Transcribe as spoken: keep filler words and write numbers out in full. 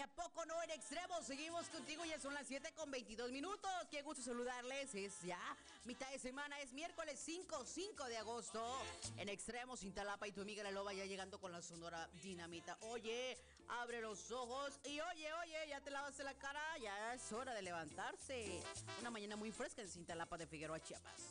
a poco no en extremos? Seguimos contigo, ya son las siete con veintidós minutos. Qué gusto saludarles. Es ya mitad de semana, es miércoles cinco, cinco de agosto. En extremos, Cintalapa y tu amiga La Loba ya llegando con la Sonora Dinamita. Oye, abre los ojos y oye, oye, ya te lavaste la cara, ya es hora de levantarse. Una mañana muy fresca en Cintalapa de Figueroa, Chiapas.